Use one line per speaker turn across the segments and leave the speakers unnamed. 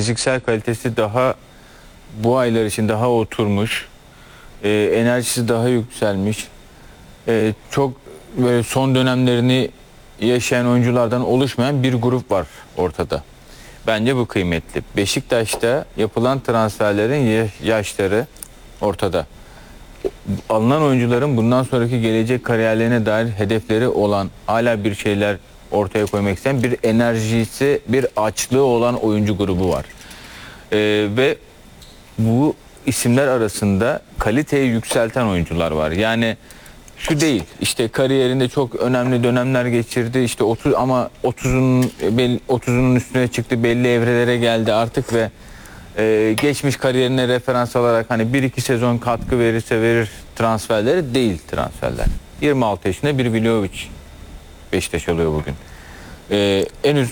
fiziksel kalitesi daha bu aylar için daha oturmuş, enerjisi daha yükselmiş, çok böyle son dönemlerini yaşayan oyunculardan oluşmayan bir grup var ortada. Bence bu kıymetli. Beşiktaş'ta yapılan transferlerin yaşları ortada. Alınan oyuncuların bundan sonraki gelecek kariyerlerine dair hedefleri olan, hala bir şeyler ortaya koymak isteyen, bir enerjisi, bir açlığı olan oyuncu grubu var. Ve bu isimler arasında kaliteyi yükselten oyuncular var. Yani şu değil, işte kariyerinde çok önemli dönemler geçirdi, işte 30 ama 30'unun üstüne çıktı, belli evrelere geldi artık ve geçmiş kariyerine referans alarak hani 1-2 sezon katkı verirse verir transferleri değil transferler. 26 yaşında bir Vlahovic Beşiktaş oluyor bugün. Henüz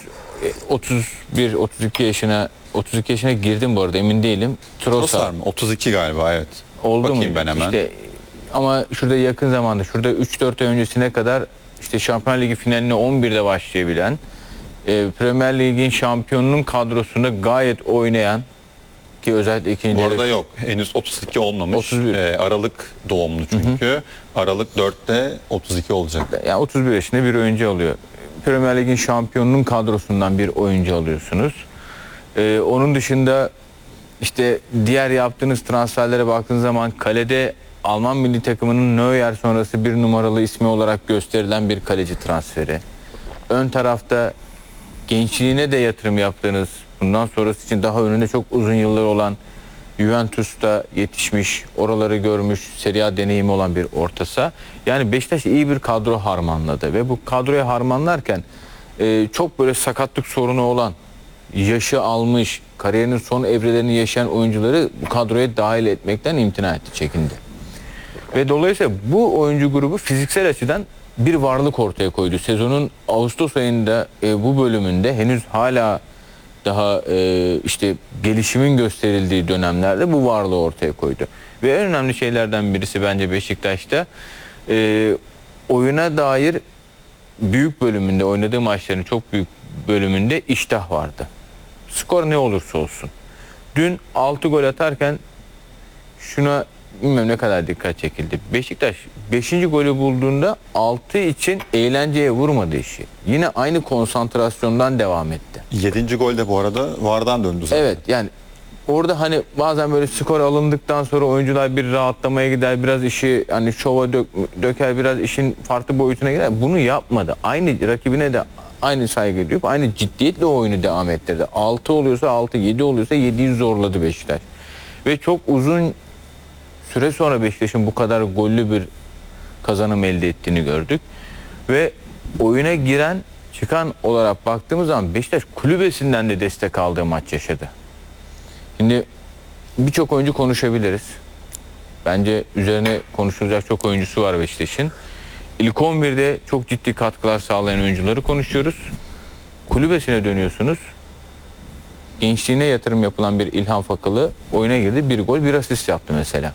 32 yaşına girdim bu arada, emin değilim.
Trossard mı? 32 galiba, evet.
Oldu
bakayım
mu?
ben hemen.
İşte, ama şurada yakın zamanda, şurada 3-4 ay öncesine kadar işte Şampiyonlar Ligi finaline 11'de başlayabilen, Premier Lig'in şampiyonunun kadrosunda gayet oynayan, ki özellikle ikinci
bu arada yok. Henüz 32 olmamış.
31.
Aralık doğumlu çünkü. Hı hı. Aralık 4'te 32 olacak.
Yani 31 yaşında bir oyuncu alıyor. Premier Lig'in şampiyonunun kadrosundan bir oyuncu alıyorsunuz. Onun dışında işte diğer yaptığınız transferlere baktığınız zaman kalede Alman milli takımının Neuer sonrası bir numaralı ismi olarak gösterilen bir kaleci transferi. Ön tarafta gençliğine de yatırım yaptığınız, bundan sonrası için daha önünde çok uzun yıllar olan, Juventus'ta yetişmiş, oraları görmüş, Serie A deneyimi olan bir orta saha. Yani Beşiktaş iyi bir kadro harmanladı ve bu kadroyu harmanlarken çok böyle sakatlık sorunu olan, yaşı almış, kariyerinin son evrelerini yaşayan oyuncuları bu kadroya dahil etmekten imtina etti, çekindi. Ve dolayısıyla bu oyuncu grubu fiziksel açıdan bir varlık ortaya koydu. Sezonun Ağustos ayında bu bölümünde henüz hala daha işte gelişimin gösterildiği dönemlerde bu varlığı ortaya koydu. Ve en önemli şeylerden birisi bence Beşiktaş'ta oyuna dair büyük bölümünde, oynadığı maçların çok büyük bölümünde iştah vardı. Skor ne olursa olsun. Dün 6 gol atarken şuna bilmem ne kadar dikkat çekildi. Beşiktaş 5. golü bulduğunda 6 için eğlenceye vurmadı işi. Yine aynı konsantrasyondan devam etti.
7. gol de bu arada VAR'dan döndü zaten.
Evet, yani orada hani bazen böyle skor alındıktan sonra oyuncular bir rahatlamaya gider, biraz işi hani şova döker, biraz işin farklı boyutuna gider. Bunu yapmadı. Aynı rakibine de aynı saygı duyup aynı ciddiyetle o oyunu devam ettirdi. 6 oluyorsa 6, 7 oluyorsa 7'yi zorladı Beşiktaş. Ve çok uzun süre sonra Beşiktaş'ın bu kadar gollü bir kazanım elde ettiğini gördük. Ve oyuna giren, çıkan olarak baktığımız zaman Beşiktaş kulübesinden de destek aldığı maç yaşadı. Şimdi birçok oyuncu konuşabiliriz. Bence üzerine konuşulacak çok oyuncusu var Beşiktaş'ın. İlk 11'de çok ciddi katkılar sağlayan oyuncuları konuşuyoruz. Kulübesine dönüyorsunuz. Gençliğine yatırım yapılan bir İlhan Fakalı oyuna girdi. 1 gol 1 asist yaptı mesela.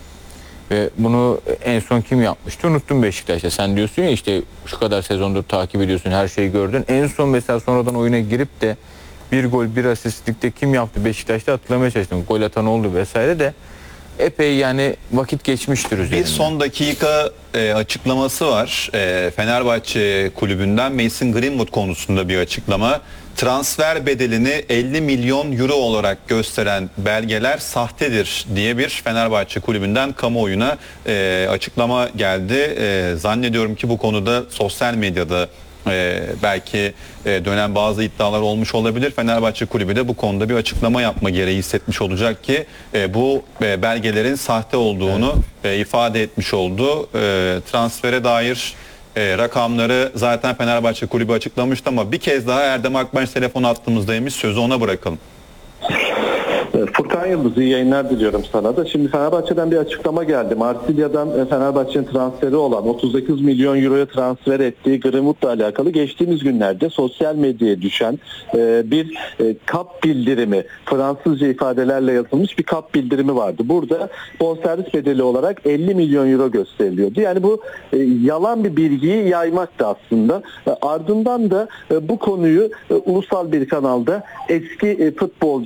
Ve bunu en son kim yapmıştı? Unuttum Beşiktaş'ta. Sen diyorsun ya işte şu kadar sezondur takip ediyorsun, her şeyi gördün. En son mesela sonradan oyuna girip de 1 gol 1 asistlikte kim yaptı Beşiktaş'ta hatırlamaya çalıştım. Gol atan oldu vesaire de epey yani vakit geçmiştir üzerinden.
Bir son dakika açıklaması var. Fenerbahçe kulübünden Mason Greenwood konusunda bir açıklama. Transfer bedelini 50 milyon euro olarak gösteren belgeler sahtedir diye bir Fenerbahçe kulübünden kamuoyuna açıklama geldi. Zannediyorum ki bu konuda sosyal medyada belki dönen bazı iddialar olmuş olabilir. Fenerbahçe kulübü de bu konuda bir açıklama yapma gereği hissetmiş olacak ki bu belgelerin sahte olduğunu ifade etmiş oldu. Transfere dair rakamları zaten Fenerbahçe kulübü açıklamıştı ama bir kez daha Erdem Akbaş telefon attığımızdaymış. Sözü ona bırakalım.
Furkan Yıldız, iyi yayınlar diliyorum sana da. Şimdi Fenerbahçe'den bir açıklama geldi. Marsilya'dan Fenerbahçe'nin transferi olan 38 milyon euroya transfer ettiği Greenwood'la alakalı geçtiğimiz günlerde sosyal medyaya düşen bir kap bildirimi, Fransızca ifadelerle yazılmış bir kap bildirimi vardı. Burada bonservis bedeli olarak 50 milyon euro gösteriliyordu. Yani bu yalan bir bilgiyi yaymaktı aslında. Ardından da bu konuyu ulusal bir kanalda eski futbolcu